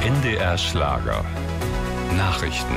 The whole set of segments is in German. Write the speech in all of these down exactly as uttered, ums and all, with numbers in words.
N D R Schlager. Nachrichten.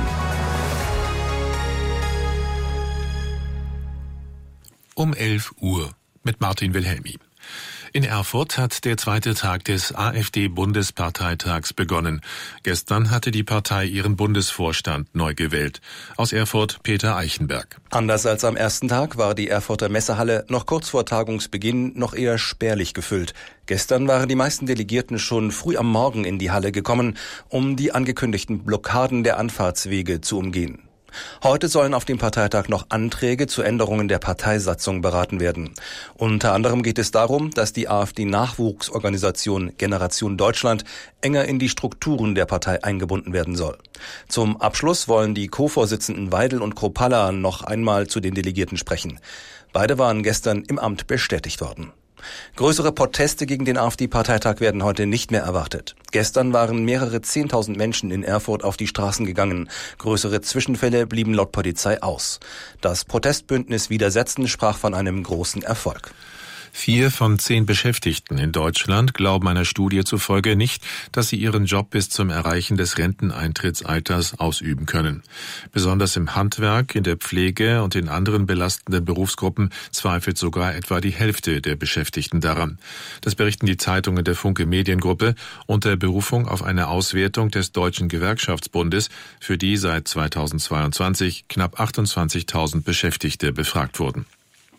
Um elf Uhr mit Martin Wilhelmi. In Erfurt hat der zweite Tag des AfD-Bundesparteitags begonnen. Gestern hatte die Partei ihren Bundesvorstand neu gewählt. Aus Erfurt Peter Eichenberg. Anders als am ersten Tag war die Erfurter Messehalle noch kurz vor Tagungsbeginn noch eher spärlich gefüllt. Gestern waren die meisten Delegierten schon früh am Morgen in die Halle gekommen, um die angekündigten Blockaden der Anfahrtswege zu umgehen. Heute sollen auf dem Parteitag noch Anträge zu Änderungen der Parteisatzung beraten werden. Unter anderem geht es darum, dass die AfD-Nachwuchsorganisation Generation Deutschland enger in die Strukturen der Partei eingebunden werden soll. Zum Abschluss wollen die Co-Vorsitzenden Weidel und Kropalla noch einmal zu den Delegierten sprechen. Beide waren gestern im Amt bestätigt worden. Größere Proteste gegen den AfD-Parteitag werden heute nicht mehr erwartet. Gestern waren mehrere Zehntausend Menschen in Erfurt auf die Straßen gegangen. Größere Zwischenfälle blieben laut Polizei aus. Das Protestbündnis Widersetzen sprach von einem großen Erfolg. Vier von zehn Beschäftigten in Deutschland glauben einer Studie zufolge nicht, dass sie ihren Job bis zum Erreichen des Renteneintrittsalters ausüben können. Besonders im Handwerk, in der Pflege und in anderen belastenden Berufsgruppen zweifelt sogar etwa die Hälfte der Beschäftigten daran. Das berichten die Zeitungen der Funke Mediengruppe unter Berufung auf eine Auswertung des Deutschen Gewerkschaftsbundes, für die seit zweitausendzweiundzwanzig knapp achtundzwanzigtausend Beschäftigte befragt wurden.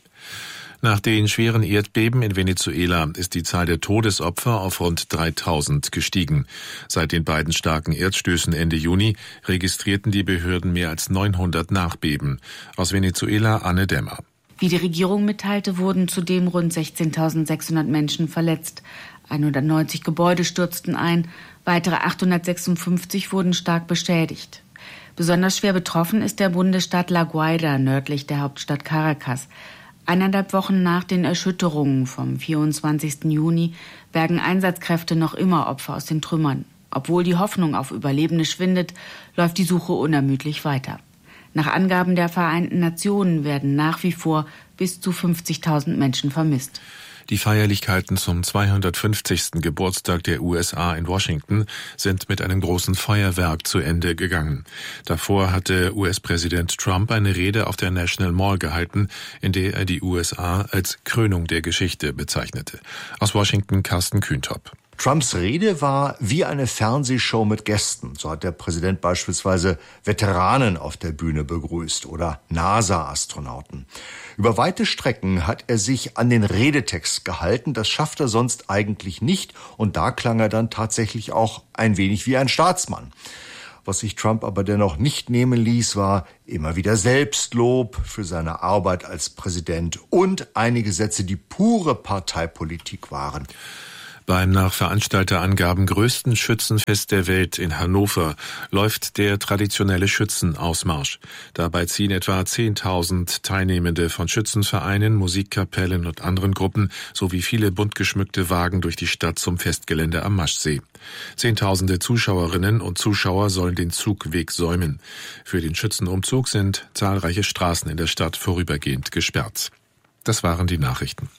Nach den schweren Erdbeben in Venezuela ist die Zahl der Todesopfer auf rund dreitausend gestiegen. Seit den beiden starken Erdstößen Ende Juni registrierten die Behörden mehr als neunhundert Nachbeben. Aus Venezuela Anne Dämmer. Wie die Regierung mitteilte, wurden zudem rund sechzehntausendsechshundert Menschen verletzt. hundertneunzig Gebäude stürzten ein, weitere achthundertsechsundfünfzig wurden stark beschädigt. Besonders schwer betroffen ist der Bundesstaat La Guaira nördlich der Hauptstadt Caracas. Eineinhalb Wochen nach den Erschütterungen vom vierundzwanzigsten Juni bergen Einsatzkräfte noch immer Opfer aus den Trümmern. Obwohl die Hoffnung auf Überlebende schwindet, läuft die Suche unermüdlich weiter. Nach Angaben der Vereinten Nationen werden nach wie vor bis zu fünfzigtausend Menschen vermisst. Die Feierlichkeiten zum zweihundertfünfzigsten Geburtstag der U S A in Washington sind mit einem großen Feuerwerk zu Ende gegangen. Davor hatte U S-Präsident Trump eine Rede auf der National Mall gehalten, in der er die U S A als Krönung der Geschichte bezeichnete. Aus Washington Carsten Kühntop. Trumps Rede war wie eine Fernsehshow mit Gästen. So hat der Präsident beispielsweise Veteranen auf der Bühne begrüßt oder NASA-Astronauten. Über weite Strecken hat er sich an den Redetext gehalten. Das schafft er sonst eigentlich nicht. Und da klang er dann tatsächlich auch ein wenig wie ein Staatsmann. Was sich Trump aber dennoch nicht nehmen ließ, war immer wieder Selbstlob für seine Arbeit als Präsident und einige Sätze, die pure Parteipolitik waren. Beim nach Veranstalterangaben größten Schützenfest der Welt in Hannover läuft der traditionelle Schützenausmarsch. Dabei ziehen etwa zehntausend Teilnehmende von Schützenvereinen, Musikkapellen und anderen Gruppen sowie viele bunt geschmückte Wagen durch die Stadt zum Festgelände am Maschsee. Zehntausende Zuschauerinnen und Zuschauer sollen den Zugweg säumen. Für den Schützenumzug sind zahlreiche Straßen in der Stadt vorübergehend gesperrt. Das waren die Nachrichten.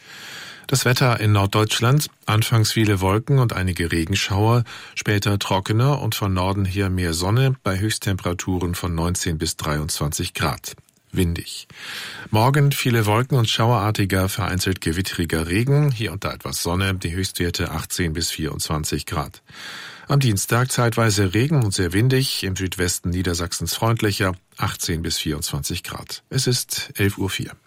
Das Wetter in Norddeutschland, anfangs viele Wolken und einige Regenschauer, später trockener und von Norden her mehr Sonne bei Höchsttemperaturen von neunzehn bis dreiundzwanzig Grad. Windig. Morgen viele Wolken und schauerartiger, vereinzelt gewittriger Regen, hier und da etwas Sonne, die Höchstwerte achtzehn bis vierundzwanzig Grad. Am Dienstag zeitweise Regen und sehr windig, im Südwesten Niedersachsens freundlicher, achtzehn bis vierundzwanzig Grad. Es ist elf Uhr vier.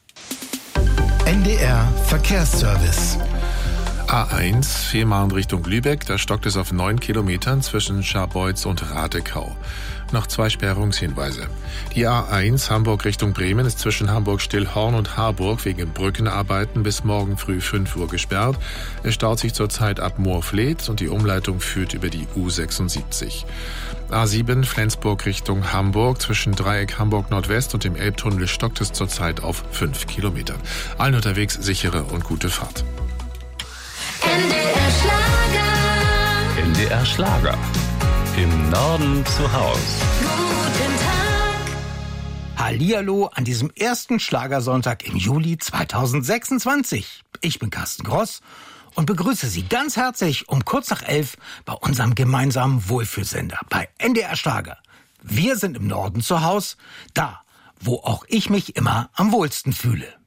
N D R Verkehrsservice. A eins, Fehmarn Richtung Lübeck, da stockt es auf neun Kilometern zwischen Scharbeutz und Radekau. Noch zwei Sperrungshinweise. Die A eins, Hamburg Richtung Bremen, ist zwischen Hamburg-Stillhorn und Harburg wegen Brückenarbeiten bis morgen früh fünf Uhr gesperrt. Es staut sich zurzeit ab Moorfleet und die Umleitung führt über die U sechsundsiebzig. A sieben, Flensburg Richtung Hamburg, zwischen Dreieck Hamburg Nordwest und dem Elbtunnel stockt es zurzeit auf fünf Kilometern. Allen unterwegs sichere und gute Fahrt. N D R Schlager. N D R Schlager. Im Norden zu Haus. Guten Tag. Hallihallo an diesem ersten Schlagersonntag im Juli zweitausendsechsundzwanzig. Ich bin Carsten Gross und begrüße Sie ganz herzlich um kurz nach elf bei unserem gemeinsamen Wohlfühlsender, bei N D R Schlager. Wir sind im Norden zu Haus, da, wo auch ich mich immer am wohlsten fühle.